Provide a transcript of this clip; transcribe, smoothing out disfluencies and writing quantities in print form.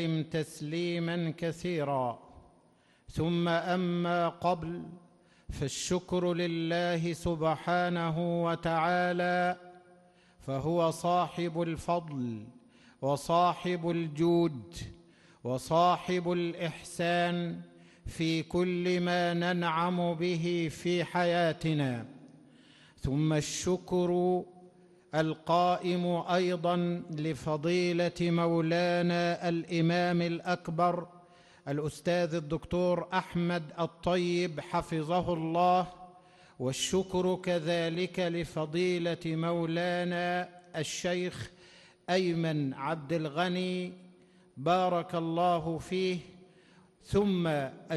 وسلم تسليما كثيرا. ثم أما قبل، فالشكر لله سبحانه وتعالى، فهو صاحب الفضل وصاحب الجود وصاحب الإحسان في كل ما ننعم به في حياتنا. ثم الشكر القائم أيضاً لفضيلة مولانا الإمام الأكبر الأستاذ الدكتور أحمد الطيب حفظه الله، والشكر كذلك لفضيلة مولانا الشيخ أيمن عبد الغني بارك الله فيه. ثم